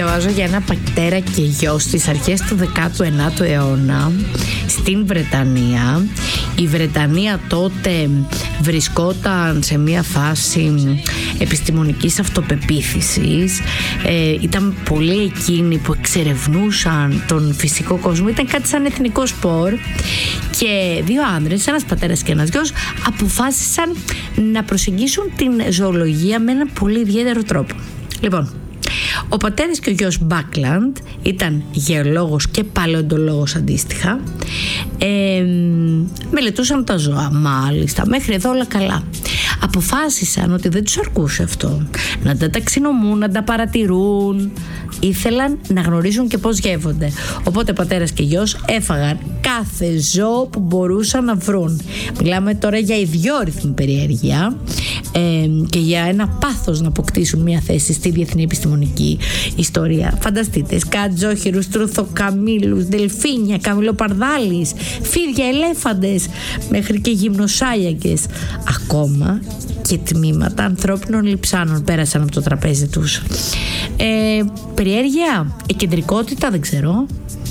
διαβάζω για ένα πατέρα και γιο στις αρχές του 19ου αιώνα στην Βρετανία. Η Βρετανία τότε βρισκόταν σε μια φάση επιστημονικής αυτοπεποίθησης. Ήταν πολλοί εκείνοι που εξερευνούσαν τον φυσικό κόσμο. Ήταν κάτι σαν εθνικό σπορ. Και δύο άνδρες, ένας πατέρας και ένας γιος, αποφάσισαν να προσεγγίσουν την ζωολογία με έναν πολύ ιδιαίτερο τρόπο. Λοιπόν, ο πατέρας και ο γιος Μπάκλαντ ήταν γεωλόγος και παλαιοντολόγος αντίστοιχα. Μελετούσαν τα ζώα, μάλιστα, μέχρι εδώ όλα καλά. Αποφάσισαν ότι δεν τους αρκούσε αυτό, να τα ταξινομούν, να τα παρατηρούν. Ήθελαν να γνωρίζουν και πώς γεύονται. Οπότε πατέρας και γιος έφαγαν κάθε ζώο που μπορούσαν να βρουν. Μιλάμε τώρα για ιδιόρυθμη περιέργεια και για ένα πάθος να αποκτήσουν μια θέση στη διεθνή επιστημονική ιστορία. Φανταστείτε, σκατζόχυρους, τρουθοκαμήλους, δελφίνια, καμιλοπαρδάλεις, φίδια, ελέφαντες, μέχρι και γυμνοσάλιακες. Ακόμα και τμήματα ανθρώπινων λιψάνων πέρασαν από το τραπέζι τους. Περιέργεια, εκκεντρικότητα, δεν ξέρω.